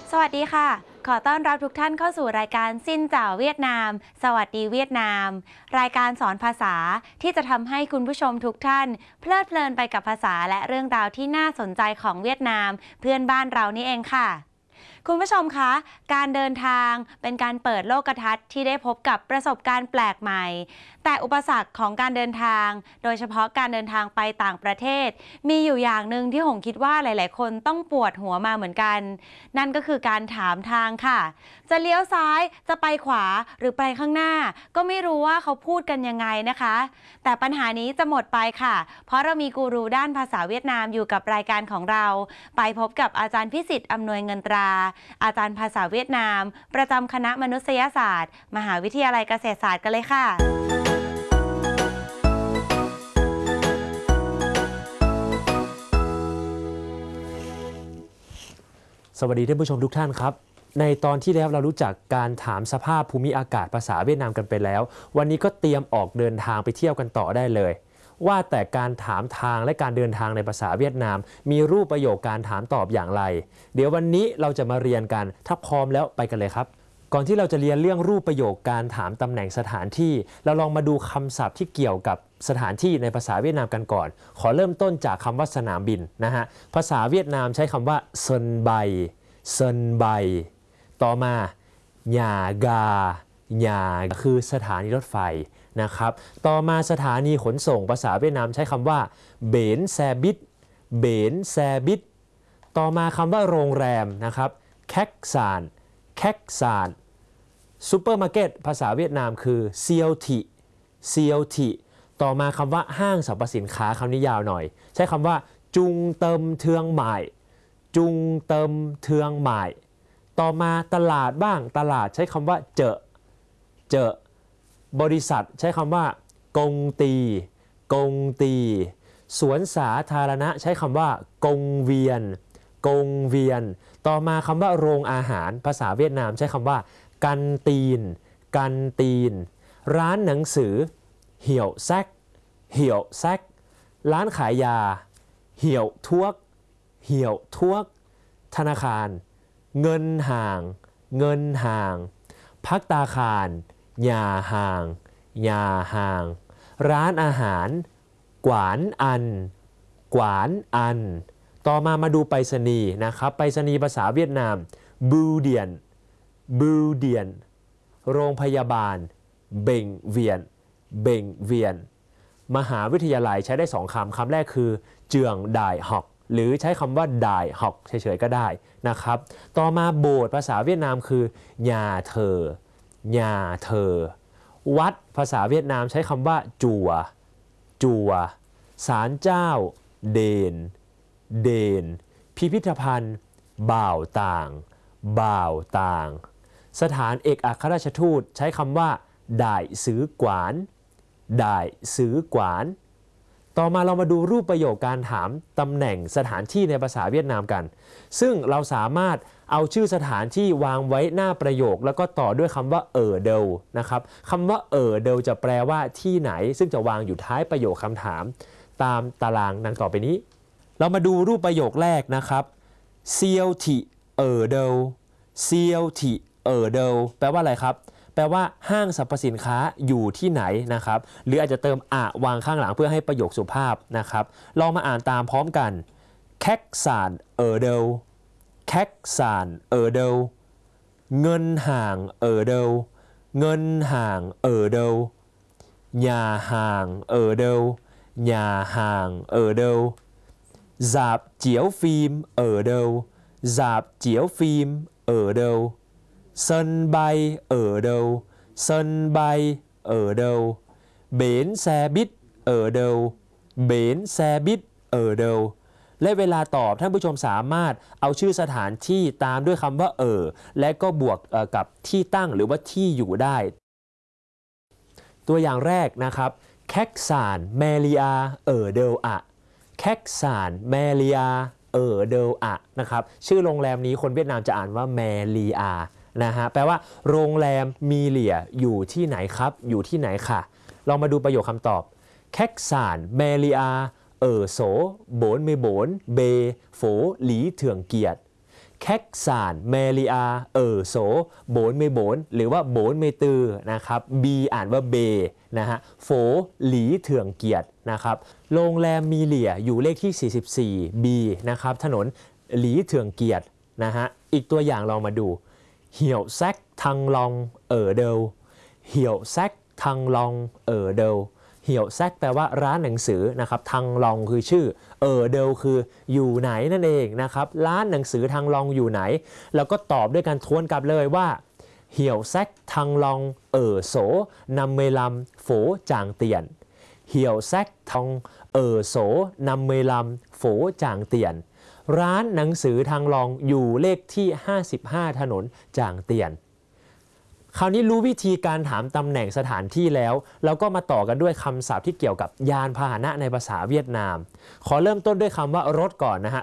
สวัสดีค่ะขอต้อนรับทุกท่านเข้าสู่รายการซินเจ่าเวียดนามสวัสดีเวียดนามรายการสอนภาษาที่จะทำให้คุณผู้ชมทุกท่านเพลิดเพลินไปกับภาษาและเรื่องราวที่น่าสนใจของเวียดนามเพื่อนบ้านเรานี่เองค่ะคุณผู้ชมคะการเดินทางเป็นการเปิดโลกทัศน์ที่ได้พบกับประสบการณ์แปลกใหม่แต่อุปสรรคของการเดินทางโดยเฉพาะการเดินทางไปต่างประเทศมีอยู่อย่างหนึ่งที่หงคิดว่าหลายๆคนต้องปวดหัวมาเหมือนกันนั่นก็คือการถามทางค่ะจะเลี้ยวซ้ายจะไปขวาหรือไปข้างหน้าก็ไม่รู้ว่าเขาพูดกันยังไงนะคะแต่ปัญหานี้จะหมดไปค่ะเพราะเรามีกูรูด้านภาษาเวียดนามอยู่กับรายการของเราไปพบกับอาจารย์พิสิทธิ์อำนวยเงินตราอาจารย์ภาษาเวียดนามประจำคณะมนุษยศาสตร์มหาวิทยาลัยเกษตรศาสตร์กันเลยค่ะสวัสดีท่านผู้ชมทุกท่านครับในตอนที่แล้วเรารู้จักการถามสภาพภูมิอากาศภาษาเวียดนามกันไปแล้ววันนี้ก็เตรียมออกเดินทางไปเที่ยวกันต่อได้เลยว่าแต่การถามทางและการเดินทางในภาษาเวียดนามมีรูปประโยคการถามตอบอย่างไรเดี๋ยววันนี้เราจะมาเรียนกันถ้าพร้อมแล้วไปกันเลยครับก่อนที่เราจะเรียนเรื่องรูปประโยคการถามตำแหน่งสถานที่เราลองมาดูคำศัพท์ที่เกี่ยวกับสถานที่ในภาษาเวียดนามกันก่อนขอเริ่มต้นจากคำว่าสนามบินนะฮะภาษาเวียดนามใช้คำว่าเซินไบเซินไบต่อมาหย่ากาหย่าคือสถานีรถไฟนะครับต่อมาสถานีขนส่งภาษาเวียดนามใช้คำว่าเบนแซบิดเบนแซบิดต่อมาคำว่าโรงแรมนะครับแคกซานแคกซานซูเปอร์มาร์เก็ตภาษาเวียดนามคือเซียวทิเซียวทิต่อมาคำว่าห้างสรรพสินค้าคำนี้ยาวหน่อยใช้คำว่าจุงเติมเทืองหม่ายจุงเติมเทืองหม่ายต่อมาตลาดบ้างตลาดใช้คำว่าเจอเจอบริษัทใช้คำว่ากงตีกงตีสวนสาธารณะใช้คำว่ากงเวียนกงเวียนต่อมาคำว่าโรงอาหารภาษาเวียดนามใช้คำว่ากันตีนกันตีนร้านหนังสือเหี่ยวแซกเหี่ยวแซกร้านขายยาเหี่ยวทวกเหี่ยวทวกธนาคารเงินห่างเงินห่างพักตาคารยาห่างยาห่างร้านอาหารกวานอันกวานอันต่อมาดูไปรษณีย์นะครับไปรษณีย์ภาษาเวียดนามบูเดียนบูเดียนโรงพยาบาลเบ่งเวียนเบ่งเวียนมหาวิทยาลัยใช้ได้2 คำคำแรกคือเจืองด่ายหอกหรือใช้คำว่าด่ายหอกเฉยๆก็ได้นะครับต่อมาโบสถ์ภาษาเวียดนามคือญาเธอญาเธอวัดภาษาเวียดนามใช้คำว่าจัวจัวศาลเจ้าเดนเดนพิพิธภัณฑ์บ่าวต่างบ่าวต่างสถานเอกอัครราชทูตใช้คำว่าด่ายซื้อกวานด่ายซื้อกวานต่อมาเรามาดูรูปประโยคการถามตำแหน่งสถานที่ในภาษาเวียดนามกันซึ่งเราสามารถเอาชื่อสถานที่วางไว้หน้าประโยคแล้วก็ต่อด้วยคำว่าเดลนะครับคำว่าเดลจะแปลว่าที่ไหนซึ่งจะวางอยู่ท้ายประโยคคำถามตามตารางดังต่อไปนี้เรามาดูรูปประโยคแรกนะครับเซียวทิเดลเซียวทิเดลแปลว่าอะไรครับแปลว่าห้างสรรพสินค้าอยู่ที่ไหนนะครับหรืออาจจะเติมวางข้างหลังเพื่อให้ประโยคสุภาพนะครับลองมาอ่านตามพร้อมกันแคกซานเดลแคกซานเดลเงินห่างเดลเงินห่างเดลยาห่างเดลยาห่างเดลdạp chiếu phim ở đâu dạp chiếu phim ở đâu sân bay ở đâu sân bay ở đâu bến xe buýt ở đâu bến xe buýt ở đâu และเวลาตอบท่านผู้ชมสามารถเอาชื่อสถานที่ตามด้วยคำว่าและก็บวกกับที่ตั้งหรือว่าที่อยู่ได้ตัวอย่างแรกนะครับแคกซานแมลีอาเดลอะแคกซานแมลีอาเดลอะนะครับชื่อโรงแรมนี้คนเวียดนามจะอ่านว่าแมลีอานะฮะแปลว่าโรงแรมมีเหลี่ยอยู่ที่ไหนครับอยู่ที่ไหนค่ะลองมาดูประโยคคำตอบแคกซานแมลีอาโสโบนเมโบนเบโฝหลีเถื่องเกียรติแคกซานเมลีอาโสโบนเมโบนหรือว่าโบนเมตือนะครับบีอ่านว่าเบนะฮะโฟหลีเถื่องเกียรตินะครับโรงแรมมีเหลี่ยอยู่เลขที่44 B นะครับถนนหลีเถื่องเกียรตินะฮะอีกตัวอย่างเรามาดูเหี่ยวแซกทังลองเดลเหี่ยวแซกทังลองเดลเหี่ยวแซกแปลว่าร้านหนังสือนะครับทังลองคือชื่อเดลคืออยู่ไหนนั่นเองนะครับร้านหนังสือทังลองอยู่ไหนแล้วก็ตอบด้วยการทวนกลับเลยว่าเหี่ยวแซกทังลองโสนำเมลำโฝจางเตียนเหี่ยวแซกทองโสนำเมลำโฝจางเตียนร้านหนังสือทางลองอยู่เลขที่55ถนนจางเตียนคราวนี้รู้วิธีการถามตำแหน่งสถานที่แล้วเราก็มาต่อกันด้วยคำศัพท์ที่เกี่ยวกับยานพาหนะในภาษาเวียดนามขอเริ่มต้นด้วยคำว่ารถก่อนนะฮะ